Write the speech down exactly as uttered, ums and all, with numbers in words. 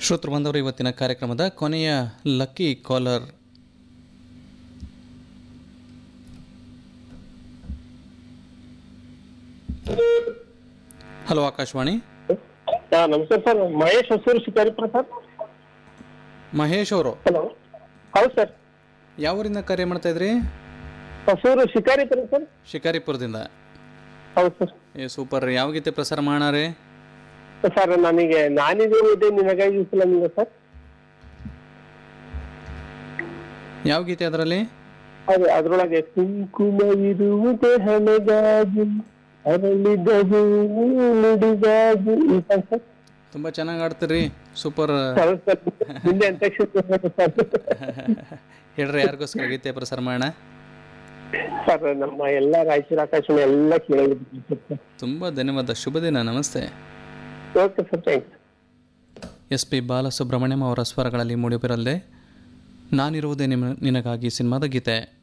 ಶ್ರೋತೃ ಬಂದವರು ಇವತ್ತಿನ ಕಾರ್ಯಕ್ರಮದ ಕೊನೆಯ ಲಕ್ಕಿ ಕಾಲರ್. ಹಲೋ ಆಕಾಶವಾಣಿ. ನಮಸ್ಕಾರ ಸರ್, ಮಹೇಶ್ ಹೊಸೂರು ಶಿಕಾರಿಪುರ ಸರ್. ಮಹೇಶ್ ಅವರು? ಹಲೋ, ಹೌದು ಸರ್. ಯಾವ ಊರಿಂದ ಕರೆ ಮಾಡ್ತಾ ಇದ್ರಿ? ಹೊಸೂರು ಶಿಕಾರಿಪುರ ಸರ್. ಶಿಕಾರಿಪುರದಿಂದ? ಹೌದು ಸರ್. ಏ ಸೂಪರ್. ಯಾವ ಗೀತೆ ಪ್ರಸಾರ ಮಾಡಾರೆ ಸರ್? ನನಗೆ ನಾನಿದೆ ಇದೆ ನಿನಗಾಗಿ ಫಿಲಮಿಂದ ಸರ್. ಯಾವ ಗೀತೆ ಅದರಲ್ಲಿ? ಅದೇ ಅದರೊಳಗೆ ಕುಂಕುಮ ಇರುವುದೇ ಹಣೆಗಾಗಿ ಅರಳಿದ ನುಡಿಗಾಗಿ ಈ ಸಾಂಗ್ ಸರ್. ತುಂಬಾ ಚೆನ್ನಾಗಿ ಆಡ್ತೀರಿ, ಸೂಪರ್. ಹೌದು ಸರ್. ಹಿಂದೆ ಅಂತ್ಯಾಕ್ಷರಿ ಸರ್. ಹೇಳ್ರಿ, ಯಾರಿಗೋಸ್ಕರ ಗೀತೆ ಪ್ರಸಾರ ಮಾಡೋಣ? ಸರ್, ನಮ್ಮ ಎಲ್ಲ ರಾಯಚೂರು ಆಕಾಶವಾಣಿ ಎಲ್ಲ ಕೇಳಿದ್ರು. ತುಂಬಾ ಧನ್ಯವಾದ. ಶುಭ ದಿನ. ನಮಸ್ತೆ. Okay sir, thanks. S P Balasubrahmanyam ಅವರ ಸ್ವರಗಳಲ್ಲಿ ಮೂಡಿಬರಲಿದೆ ನಾನಿರುವುದೇ ನಿಮ್ಮ ನಿನಗಾಗಿ ಸಿನಿಮಾದ ಗೀತೆ.